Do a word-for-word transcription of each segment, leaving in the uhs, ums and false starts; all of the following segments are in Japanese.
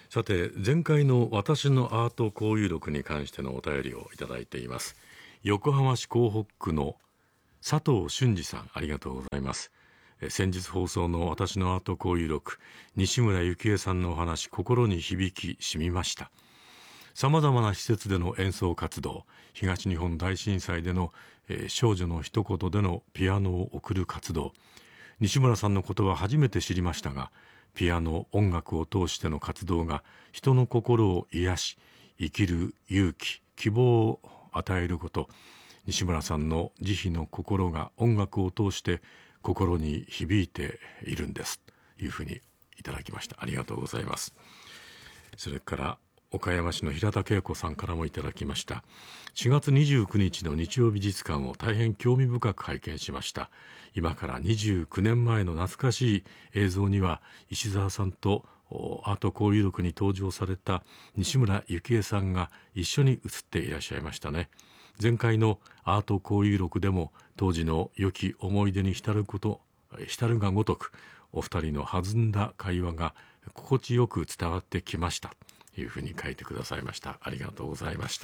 さて、前回の私のアート交友録に関してのお便りをいただいています。横浜市港北区の佐藤俊二さん、ありがとうございます。え先日放送の私のアート交友録、西村幸恵さんのお話、心に響き染みました。様々な施設での演奏活動、東日本大震災での、えー少女の一言でのピアノを送る活動、西村さんのことは初めて知りましたが、ピアノ、音楽を通しての活動が人の心を癒し、生きる勇気、希望を与えること、西村さんの慈悲の心が音楽を通して心に響いているんです。というふうにいただきました。ありがとうございます。それから岡山市の平田恵子さんからもいただきました。しがつにじゅうくにちの日曜美術館を大変興味深く拝見しました。今からにじゅうきゅうねんまえの懐かしい映像には、石澤さんとおアート交流録に登場された西村幸恵さんが一緒に写っていらっしゃいましたね。前回のアート交流録でも当時の良き思い出に浸ること浸るがごとく、お二人の弾んだ会話が心地よく伝わってきましたというふうに書いてくださいました。ありがとうございました。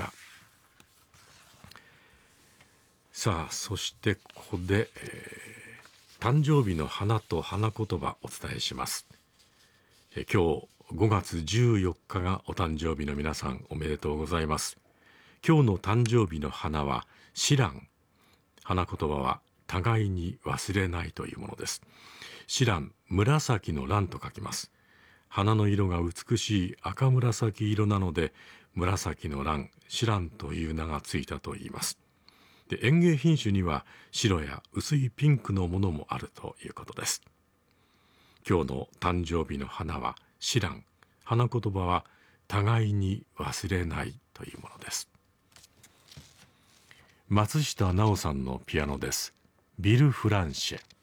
さあ、そしてここで、えー誕生日の花と花言葉お伝えします。えー今日ごがつじゅうよっかがお誕生日の皆さん、おめでとうございます。今日の誕生日の花はシラン、花言葉は互いに忘れないというものです。シラン、紫の蘭と書きます。花の色が美しい赤紫色なので、紫の蘭、シランという名がついたといいます。で、園芸品種には白や薄いピンクのものもあるということです。今日の誕生日の花はシラン、花言葉は互いに忘れないというものです。松下奈緒さんのピアノです。ビル・フランシェ。